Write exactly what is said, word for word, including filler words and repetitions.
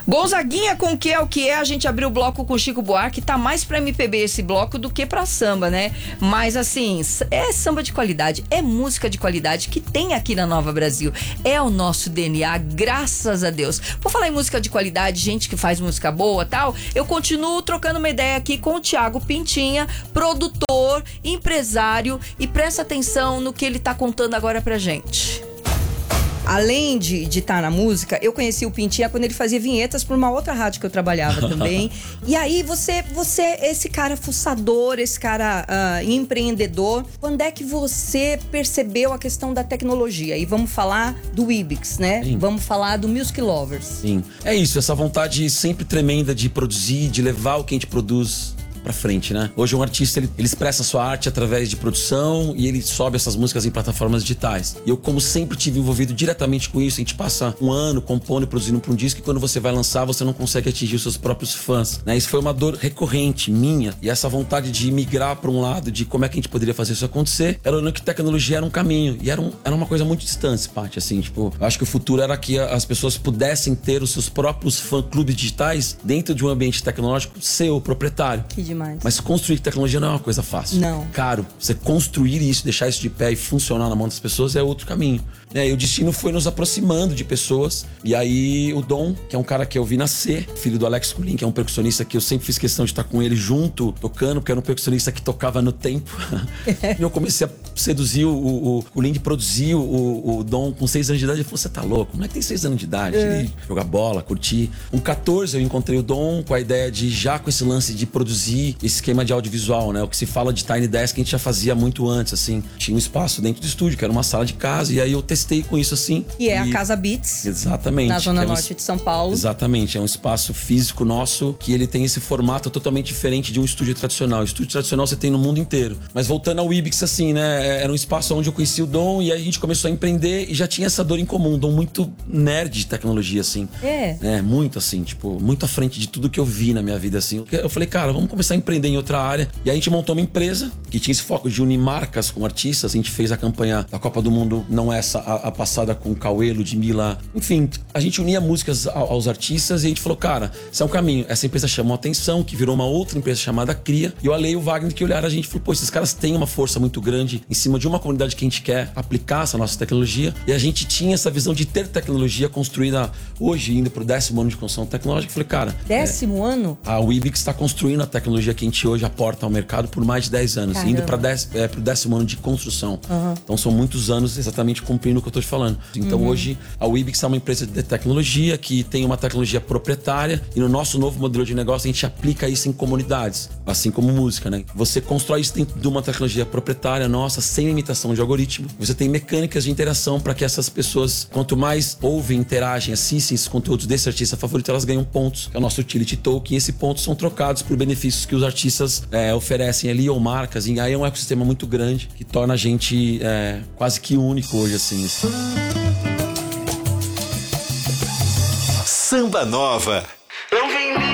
Gonzaguinha com que é o que é, a gente abriu o bloco com Chico Buarque, tá mais pra M P B esse bloco do que pra samba, né? Mas assim, é samba de qualidade, é música de qualidade que tem aqui na Nova Brasil. É o nosso D N A, graças a Deus. Por falar em música de qualidade, gente que faz música boa e tal, eu continuo trocando uma ideia aqui com o Thiago Pintinha, produtor, empresário, e presta atenção no que ele tá contando agora pra gente. Além de estar na música, eu conheci o Pintinha quando ele fazia vinhetas para uma outra rádio que eu trabalhava também. E aí você, você, esse cara fuçador, esse cara uh, empreendedor, quando é que você percebeu a questão da tecnologia? E vamos falar do Ibix, né? Sim. Vamos falar do Music Lovers. Sim, é isso, essa vontade sempre tremenda de produzir, de levar o que a gente produz pra frente, né? Hoje um artista, ele, ele expressa a sua arte através de produção e ele sobe essas músicas em plataformas digitais. E eu, como sempre tive envolvido diretamente com isso, a gente passa um ano compondo e produzindo pra um disco e quando você vai lançar, você não consegue atingir os seus próprios fãs, né? Isso foi uma dor recorrente minha e essa vontade de migrar pra um lado, de como é que a gente poderia fazer isso acontecer, era olhando que tecnologia era um caminho e era, um, era uma coisa muito distante, Paty, assim, tipo, eu acho que o futuro era que as pessoas pudessem ter os seus próprios fã-clubes digitais dentro de um ambiente tecnológico seu, proprietário. Que demais. Mas construir tecnologia não é uma coisa fácil. Não. Caro. Você construir isso, deixar isso de pé e funcionar na mão das pessoas é outro caminho. É, e o destino foi nos aproximando de pessoas. E aí o Dom, que é um cara que eu vi nascer, filho do Alex Kulin, que é um percussionista que eu sempre fiz questão de estar com ele junto, tocando, porque era um percussionista que tocava no tempo. E eu comecei a seduzir o, o, o Kulin, de produzir o, o Dom com seis anos de idade. Ele falou, você tá louco? Como é que tem seis anos de idade? É. Ele jogar bola, curtir. Com catorze eu encontrei o Dom com a ideia de, já com esse lance de produzir esse esquema de audiovisual, né? O que se fala de Tiny Desk que a gente já fazia muito antes, assim. Tinha um espaço dentro do estúdio, que era uma sala de casa, e aí eu testei com isso, assim. E é e... a Casa Beats. Exatamente. Na Zona é um... Norte de São Paulo. Exatamente. É um espaço físico nosso que ele tem esse formato totalmente diferente de um estúdio tradicional. O estúdio tradicional você tem no mundo inteiro. Mas voltando ao Ibix, assim, né? Era um espaço onde eu conheci o Dom e aí a gente começou a empreender e já tinha essa dor em comum. Um Dom muito nerd de tecnologia, assim. É. É, muito assim, tipo, muito à frente de tudo que eu vi na minha vida, assim. Eu falei, cara, vamos começar a empreender em outra área. E aí a gente montou uma empresa que tinha esse foco de unir marcas com artistas. A gente fez a campanha da Copa do Mundo, não essa, a, a passada com o Cauê, Ludmilla. Enfim, a gente unia músicas aos artistas e a gente falou, cara, esse é um caminho. Essa empresa chamou a atenção, que virou uma outra empresa chamada Cria. E eu alei o Wagner que olharam a gente e falou, pô, esses caras têm uma força muito grande em cima de uma comunidade que a gente quer aplicar essa nossa tecnologia. E a gente tinha essa visão de ter tecnologia construída hoje, indo pro décimo ano de construção tecnológica. Eu falei, cara... Décimo é, ano? A Ibix está construindo a tecnologia que a gente hoje aporta ao mercado por mais de dez anos. Caramba. Indo para dez, é, pro décimo ano de construção. Uhum. Então são muitos anos exatamente cumprindo o que eu tô te falando. Então uhum. hoje a Ibix é uma empresa de tecnologia que tem uma tecnologia proprietária e no nosso novo modelo de negócio a gente aplica isso em comunidades, assim como música, né? Você constrói isso dentro de uma tecnologia proprietária nossa, sem imitação de algoritmo. Você tem mecânicas de interação para que essas pessoas, quanto mais ouvem, interagem, assistem esses conteúdos desse artista favorito, elas ganham pontos. É o nosso utility token e esses pontos são trocados por benefícios que os artistas é, oferecem ali ou marcas. E aí é um ecossistema muito grande que torna a gente é, quase que único hoje, assim. Samba Nova.